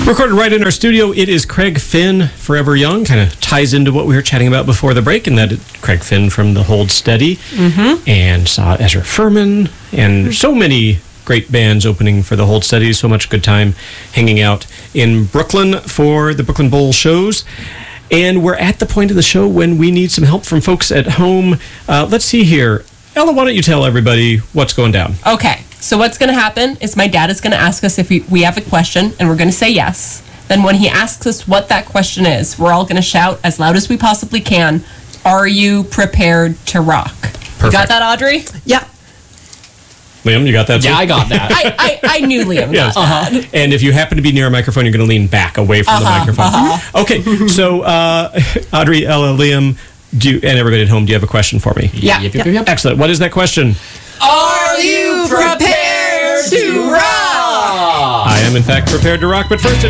Recorded right in our studio, it is Craig Finn, Forever Young. Kind of ties into what we were chatting about before the break, and that Craig Finn from the Hold Steady, and saw Ezra Furman, and so many great bands opening for the Hold Steady. So much good time hanging out in Brooklyn for the Brooklyn Bowl shows. And we're at the point of the show when we need some help from folks at home. Let's see here. Ella, why don't you tell everybody what's going down? Okay, so what's going to happen is my dad is going to ask us if we have a question, and we're going to say yes. Then when he asks us what that question is, we're all going to shout as loud as we possibly can, "Are you prepared to rock?" Perfect. You got that, Audrey? Yeah. Liam, you got that? Yeah, too? I got that. I knew Liam got that. And if you happen to be near a microphone, you're going to lean back away from the microphone. Okay, so Audrey, Ella, Liam, and everybody at home, do you have a question for me? Yeah. Yep. Excellent. What is that question? Are you prepared to rock? I am, in fact, prepared to rock, but first...